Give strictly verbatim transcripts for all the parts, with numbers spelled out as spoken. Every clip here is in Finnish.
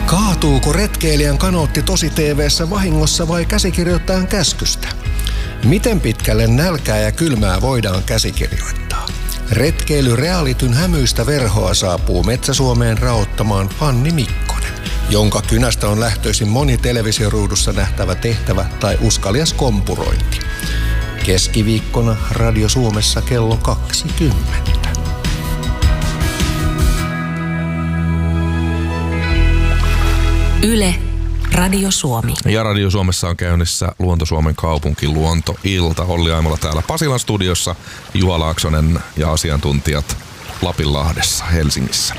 Kaatuuko retkeilijän kanootti tosi T V:ssä vahingossa vai käsikirjoittajan käskystä? Miten pitkälle nälkää ja kylmää voidaan käsikirjoittaa? Retkeily realityn hämyistä verhoa saapuu Metsä-Suomeen raottamaan Fanni Mikkonen, jonka kynästä on lähtöisin moni televisioruudussa nähtävä tehtävä tai uskalias kompurointi. Keskiviikkona Radio Suomessa kello kaksikymmentä. Yle, Radio Suomi. Ja Radio Suomessa on käynnissä Luonto-Suomen kaupunki Luontoilta. Olli Aimola täällä Pasilan studiossa, Juha Laaksonen ja asiantuntijat Lapinlahdessa, Helsingissä.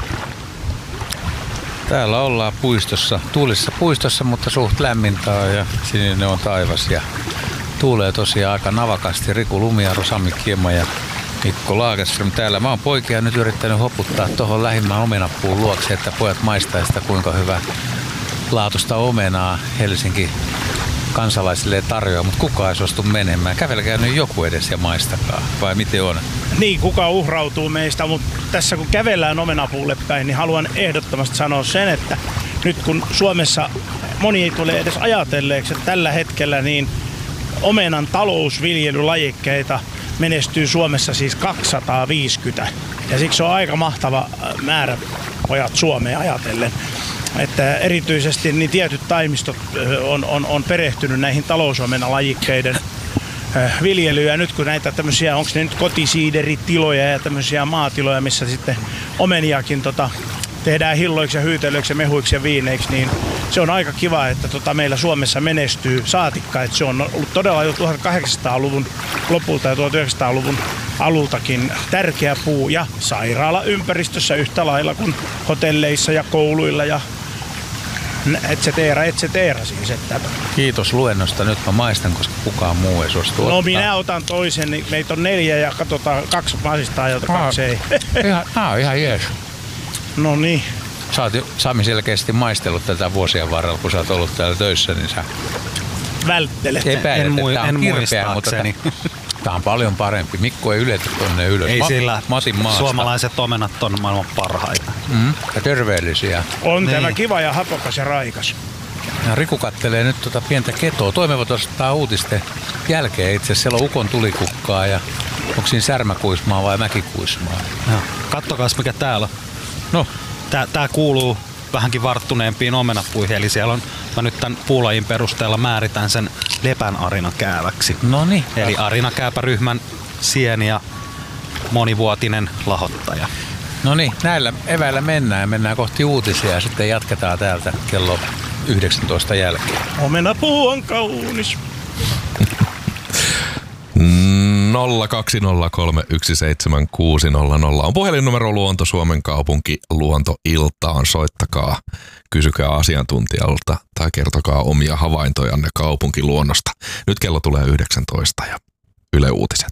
Täällä ollaan puistossa, tuulisessa puistossa, mutta suht lämmintä on ja sinne on taivas ja tuulee tosiaan aika navakasti. Riku Lumiaro, Sami Kiema ja Mikko Lagerström täällä. Mä oon poikia nyt yrittänyt hoputtaa tuohon lähimmän omenapuun luokse, että pojat maistaa sitä, kuinka hyvä laatusta omenaa Helsinki kansalaisille tarjoaa, mutta kukaan ei suostu menemään. Kävelkää nyt joku edes ja maistakaa, vai miten on? Niin, kuka uhrautuu meistä, mutta tässä kun kävellään omenapuulle päin, niin haluan ehdottomasti sanoa sen, että nyt kun Suomessa moni ei tule edes ajatelleeksi, että tällä hetkellä niin omenan talousviljelylajikkeita menestyy Suomessa siis kaksisataaviisikymmentä. Ja siksi on aika mahtava määrä pojat Suomeen ajatellen. Että erityisesti niin tietyt taimistot on, on, on perehtynyt näihin talousomenalajikkeiden viljelyyn. Ja nyt kun näitä tämmöisiä, onko ne nyt kotisiideritiloja ja tämmöisiä maatiloja, missä sitten omeniakin tota, tehdään hilloiksi ja hyytelöiksi ja mehuiksi ja viineiksi, niin se on aika kiva, että tota meillä Suomessa menestyy saatikka. Että se on ollut todella jo tuhatkahdeksansataaluvun lopulta ja tuhatyhdeksänsataaluvun alultakin tärkeä puu ja sairaalaympäristössä yhtä lailla kuin hotelleissa ja kouluilla ja et cetera, et cetera siis. Että Kiitos luennosta. Nyt mä maistan, koska kukaan muu ei suostu ottaa. No minä otan toisen, niin meitä on neljä ja katsotaan kaksi maistaa ja kaksi ei. Ihan, ah, ihan jees. No niin. Sä oot Sami selkeästi maistellut tätä vuosien varrella, kun sä oot ollut täällä töissä, niin sä välttelet. Epäilet, en, mui, että tää on en kirpeä, mutta tää on paljon parempi. Mikko ei yletä tonne ylös. Ei Ma- sillä Matin maasta. Suomalaiset omenat on maailman parhaita. Mm, ja terveellisiä. On niin. Tämä kiva ja hapokas ja raikas. Ja Riku kattelee nyt tuota pientä ketoa. Toimme tuosta uutisten jälkeen itse asiassa. Siellä on ukon tulikukkaa ja onko siinä särmäkuismaa vai mäkikuismaa? Ja, kattokaas mikä täällä on. No. Tää, tää kuuluu vähänkin varttuneempiin omenapuihin, eli siellä on, mä nyt tämän puulajin perusteella määritän sen lepän arinakääväksi. No niin. Eli arinakääpäryhmän sieni ja monivuotinen lahottaja. No niin, näillä eväillä mennään. Mennään kohti uutisia ja sitten jatketaan täältä kello yhdeksäntoista jälkeen. Omenapuu on kaunis. nolla kaksi nolla kolme yksi seitsemän kuusi nolla nolla on puhelinnumero Luonto Suomen kaupunki Luontoiltaan. Soittakaa, kysykää asiantuntijalta tai kertokaa omia havaintojanne kaupunkiluonnosta. Nyt kello tulee yhdeksäntoista ja Yle Uutiset.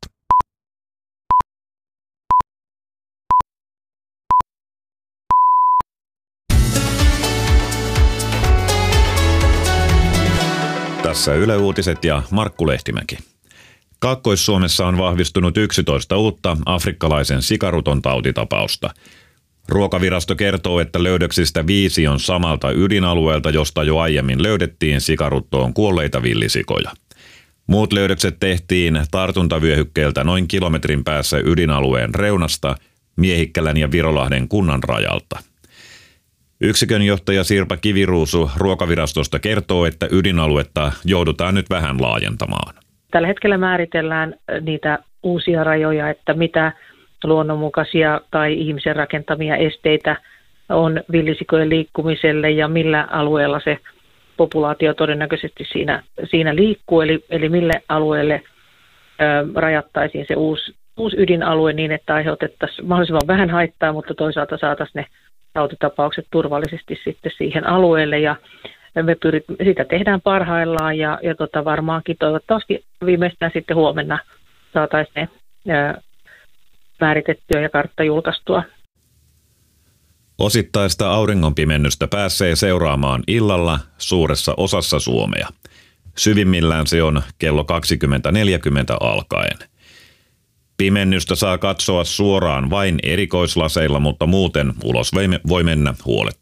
Tässä Yle Uutiset ja Markku Lehtimäki. Kaakkois-Suomessa on vahvistunut yksitoista uutta afrikkalaisen sikaruton tautitapausta. Ruokavirasto kertoo, että löydöksistä viisi on samalta ydinalueelta, josta jo aiemmin löydettiin sikaruttoon kuolleita villisikoja. Muut löydökset tehtiin tartuntavyöhykkeeltä noin kilometrin päässä ydinalueen reunasta Miehikkälän ja Virolahden kunnan rajalta. Yksikön johtaja Sirpa Kiviruusu Ruokavirastosta kertoo, että ydinaluetta joudutaan nyt vähän laajentamaan. Tällä hetkellä määritellään niitä uusia rajoja, että mitä luonnonmukaisia tai ihmisen rakentamia esteitä on villisikojen liikkumiselle ja millä alueella se populaatio todennäköisesti siinä, siinä liikkuu, eli, eli mille alueelle ö, rajattaisiin se uusi, uusi ydinalue niin, että aiheutettaisiin mahdollisimman vähän haittaa, mutta toisaalta saataisiin ne tautitapaukset turvallisesti sitten siihen alueelle ja me pyrit, sitä tehdään parhaillaan ja, ja tota varmaankin toivottavasti viimeistään sitten huomenna saataisiin ne ää, määritettyä ja kartta julkaistua. Osittaista auringonpimennystä pääsee seuraamaan illalla suuressa osassa Suomea. Syvimmillään se on kello kaksikymmentä neljäkymmentä alkaen. Pimennystä saa katsoa suoraan vain erikoislaseilla, mutta muuten ulos voi mennä huoletta.